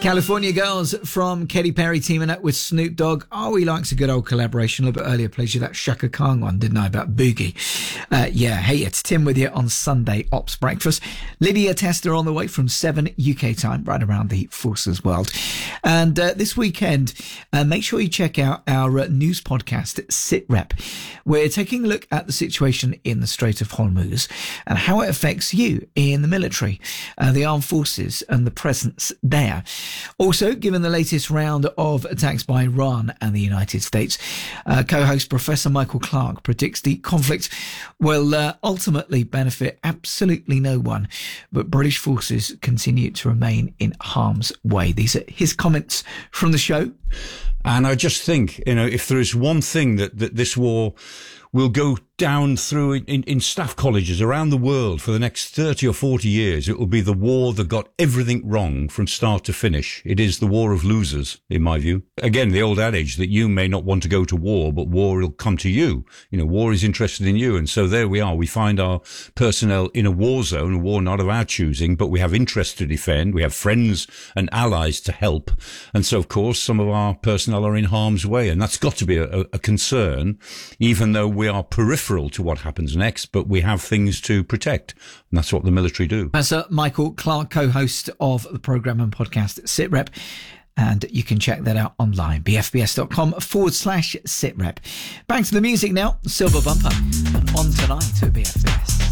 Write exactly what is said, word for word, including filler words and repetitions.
California Girls from Katy Perry teaming up with Snoop Dogg. Oh, he likes a good old collaboration. A little bit earlier, played you that Shaka Khan one, didn't I, about Boogie? Uh, yeah, hey, it's Tim with you on Sunday Ops Breakfast. Lydia Tester on the way from seven U K time, right around the Forces world. And uh, this weekend, uh, make sure you check out our uh, news podcast, Sit Rep. We're taking a look at the situation in the Strait of Hormuz and how it affects you in the military, uh, the armed forces and the presence there. Also, given the latest round of attacks by Iran and the United States, uh, co-host Professor Michael Clark predicts the conflict will uh, ultimately benefit absolutely no one, but British forces continue to remain in harm's way. These are his comments from the show. And I just think, you know, if there is one thing that, that this war will go down through in, in staff colleges around the world for the next thirty or forty years, it will be the war that got everything wrong from start to finish. It is the war of losers, in my view. Again, the old adage that you may not want to go to war, but war will come to you. You know, war is interested in you. And so there we are. We find our personnel in a war zone, a war not of our choosing, but we have interests to defend. We have friends and allies to help. And so, of course, some of our personnel are in harm's way. And that's got to be a, a concern, even though we are peripheral to what happens next, but we have things to protect. And that's what the military do. Professor Michael Clark, co-host of the programme and podcast SitRep. And you can check that out online, bfbs.com forward slash SitRep. Back to the music now, Silver Bumper, and On Tonight at B F B S.